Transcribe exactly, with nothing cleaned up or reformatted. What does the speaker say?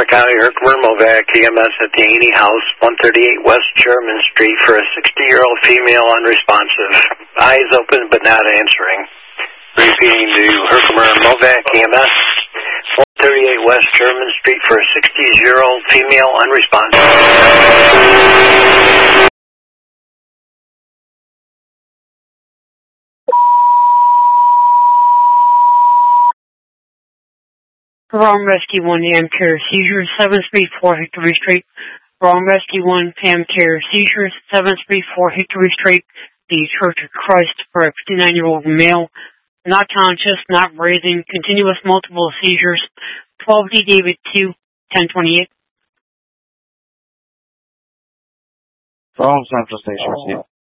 County, Herkimer Movac, E M S at the Haney House, one thirty-eight West Sherman Street for a sixty-year-old female unresponsive. Eyes open but not answering. Repeating to Herkimer Movac, E M S, one thirty-eight West Sherman Street for a sixty-year-old female unresponsive. Wrong Rescue one, Pam Care Seizures, seventh Street, four Hickory Street. Wrong Rescue one, Pam Care Seizures, seventh Street, four Hickory Street. The Church of Christ for a fifty-nine-year-old male. Not conscious, not breathing, continuous multiple seizures. twelve D David two, ten twenty-eight. Wrong Central Station, receive.